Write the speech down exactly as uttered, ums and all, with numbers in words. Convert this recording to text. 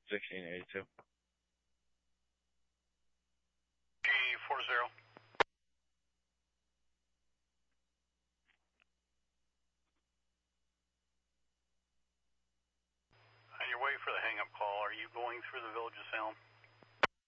sixteen eighty-two. G four zero. On your way for the hang-up call, are you going through the village of Salem?